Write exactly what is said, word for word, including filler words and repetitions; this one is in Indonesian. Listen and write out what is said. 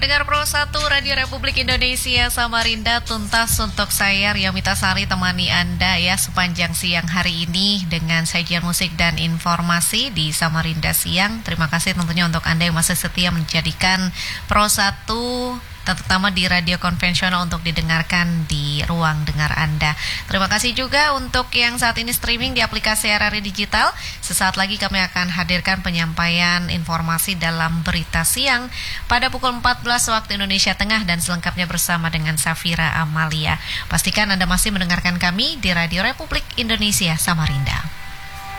Pendengar Pro satu Radio Republik Indonesia Samarinda, tuntas untuk saya Ria Mitasari temani Anda ya sepanjang siang hari ini dengan sajian musik dan informasi di Samarinda Siang. Terima kasih tentunya untuk Anda yang masih setia menjadikan Pro satu terutama di radio konvensional untuk didengarkan di ruang dengar Anda. Terima kasih juga untuk yang saat ini streaming di aplikasi R R I Digital. Sesaat lagi kami akan hadirkan penyampaian informasi dalam Berita Siang pada pukul empat belas waktu Indonesia Tengah dan selengkapnya bersama dengan Safira Amalia. Pastikan Anda masih mendengarkan kami di Radio Republik Indonesia Samarinda.